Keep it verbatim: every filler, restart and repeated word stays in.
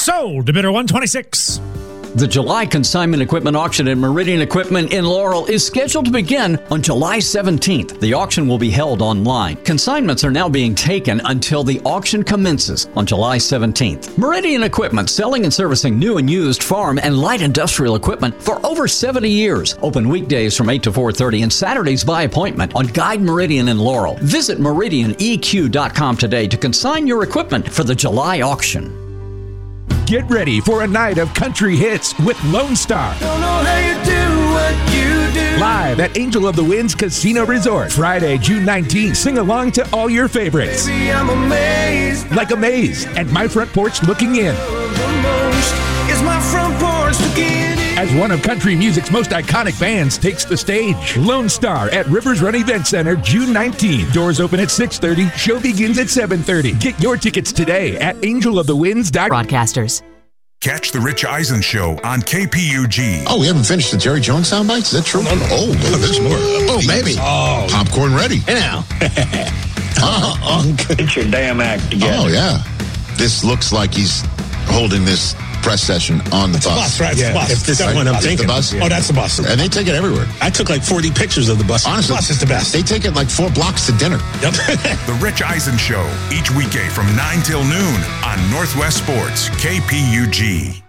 Sold to bidder one twenty-six. The July consignment equipment auction at Meridian Equipment in Laurel is scheduled to begin on July seventeenth. The auction will be held online. Consignments are now being taken until the auction commences on July seventeenth. Meridian Equipment, selling and servicing new and used farm and light industrial equipment for over seventy years. Open weekdays from eight to four thirty and Saturdays by appointment on Guide Meridian in Laurel. Visit meridian e q dot com today to consign your equipment for the July auction. Get ready for a night of country hits with Lone Star. Don't know how you do what you do. Live at Angel of the Winds Casino Resort. Friday, June nineteenth. Sing along to all your favorites. Baby, I'm amazed. Like Amaze and My Front Porch Looking In. The most is my front porch looking in. As one of country music's most iconic bands takes the stage. Lone Star at Rivers Run Event Center, June nineteenth. Doors open at six thirty. Show begins at seven thirty. Get your tickets today at angel of the winds dot com. Broadcasters. Catch the Rich Eisen Show on K P U G. Oh, we haven't finished the Jerry Jones soundbites? Is that true? No, no. Oh, no, there's more. Oh, maybe. Oh. Popcorn ready. Hey now. uh, Get your damn act together. oh, yeah. This looks like he's holding this press session on the It's bus. a bus, right? It's yeah. a bus. If this That's is one I'm the thinking. bus? Oh, that's the bus. And they take it everywhere. I took like forty pictures of the bus. Honestly, the bus is the best. They take it like four blocks to dinner. Yep. The Rich Eisen Show, each weekday from nine till noon on Northwest Sports, K P U G.